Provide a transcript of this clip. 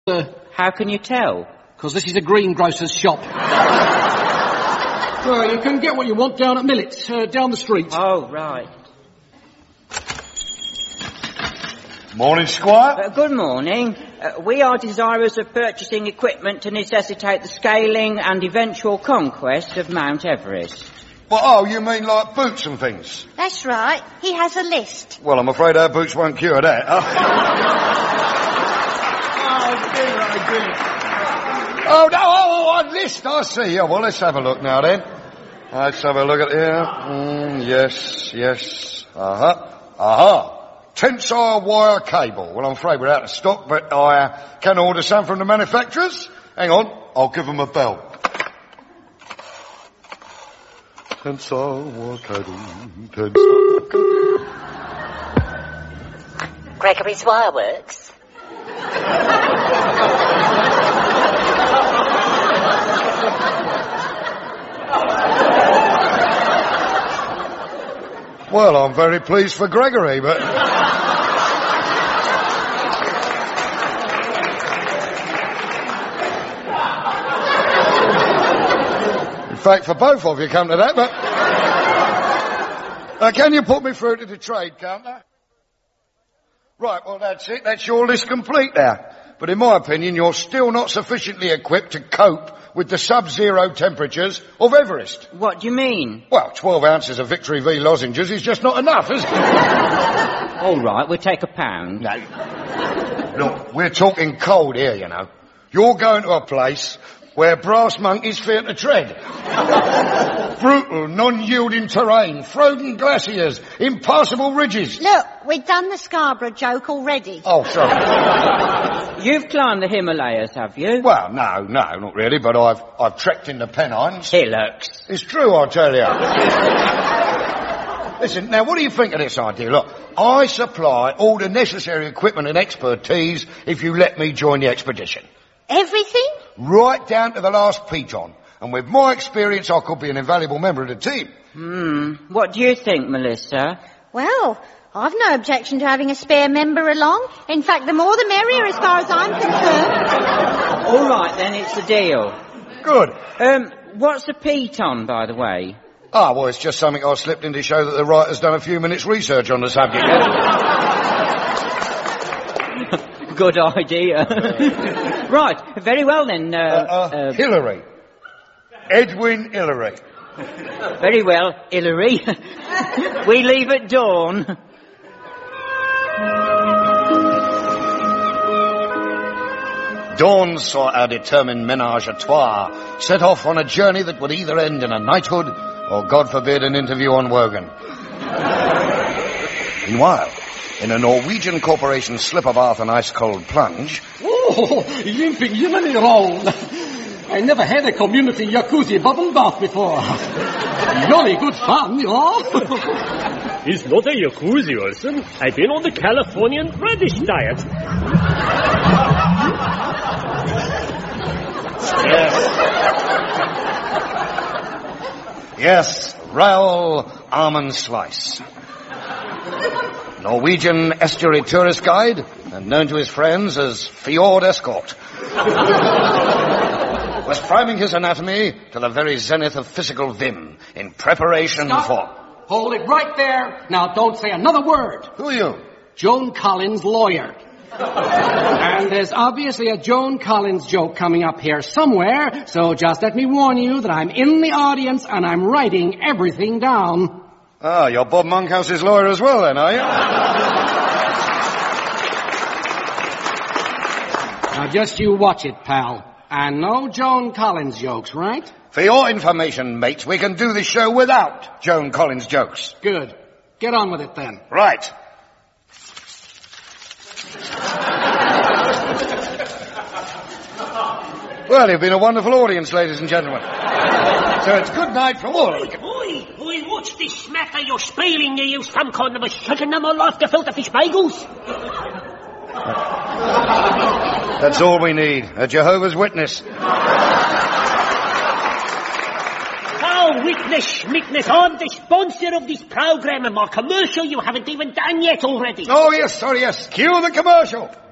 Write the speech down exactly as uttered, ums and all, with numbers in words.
Uh, How can you tell? Because this is a greengrocer's shop. Well, you can get what you want down at Millet's, uh, down the street. Oh, right. Morning, Squire. Uh, good morning. Uh, we are desirous of purchasing equipment to necessitate the scaling and eventual conquest of Mount Everest. Well, oh, you mean like boots and things? That's right. He has a list. Well, I'm afraid our boots won't cure that. Oh, dear, oh, dear. Oh, no, oh, a list, I see. Yeah, well, let's have a look now, then. Let's have a look at here. Mm, yes, yes. Uh-huh. Uh-huh. Tensile wire cable. Well, I'm afraid we're out of stock, but I uh, can order some from the manufacturers. Hang on, I'll give them a bell. Tensile wire cable. Tensile... Gregory's Wireworks. Well, I'm very pleased for Gregory, but... In fact, for both of you come to that, but... Uh, can you put me through to the trade counter? Right, well, that's it. That's your list complete there. But in my opinion, you're still not sufficiently equipped to cope with the sub-zero temperatures of Everest. What do you mean? Well, twelve ounces of Victory V lozenges is just not enough, is it? All right, we'll take a pound. No. Look, we're talking cold here, you know. You're going to a place where brass monkeys fear to tread. Brutal, non-yielding terrain, frozen glaciers, impassable ridges. Look, we've done the Scarborough joke already. Oh, sorry. You've climbed the Himalayas, have you? Well, no, no, not really, but I've I've trekked in the Pennines. Hillocks. It's true, I tell you. Listen, now, what do you think of this idea? Look, I supply all the necessary equipment and expertise if you let me join the expedition. Everything? Right down to the last piton. And with my experience, I could be an invaluable member of the team. Hmm. What do you think, Melissa? Well, I've no objection to having a spare member along. In fact, the more the merrier as far as I'm concerned. All right, then, it's the deal. Good. Um, what's a piton, by the way? Ah, well, it's just something I slipped in to show that the writer's done a few minutes research on the subject. Good idea. Right, very well then. Uh, uh, uh, uh, Hillary. Edwin Hillary. Very well, Hillary. We leave at dawn. Dawn saw our determined menage a trois set off on a journey that would either end in a knighthood or, God forbid, an interview on Wogan. Meanwhile, in a Norwegian corporation slip-of-bath and ice-cold plunge... Oh, limping Yemeni roll. I never had a community jacuzzi bubble bath before. Jolly good fun, you know. It's not a jacuzzi, Olsen. I've been on the Californian radish diet. Yes. Yes, Raoul Almond Slice. Norwegian estuary tourist guide, and known to his friends as Fjord Escort. Was priming his anatomy to the very zenith of physical vim in preparation Stop. for... Hold it right there. Now don't say another word. Who are you? Joan Collins, lawyer. And there's obviously a Joan Collins joke coming up here somewhere, so just let me warn you that I'm in the audience and I'm writing everything down. Ah, you're Bob Monkhouse's lawyer as well, then, are you? Now, just you watch it, pal. And no Joan Collins jokes, right? For your information, mate, we can do this show without Joan Collins jokes. Good. Get on with it, then. Right. Well, you've been a wonderful audience, ladies and gentlemen. So it's good night from all. Oi, oi, oi, what's this smack of your spailing you use some kind of a shutting them all off the filter fish bagels? That's all we need, a Jehovah's Witness. Oh, witness, schmitness, I'm the sponsor of this program and my commercial you haven't even done yet already. Oh, yes, sorry, yes. Cue the commercial.